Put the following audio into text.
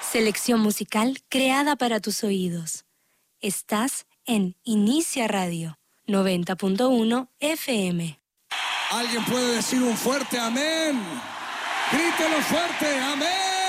Selección musical creada para tus oídos. Estás en Inicia Radio 90.1 FM. ¿Alguien puede decir un fuerte amén? Grítelo fuerte, amén.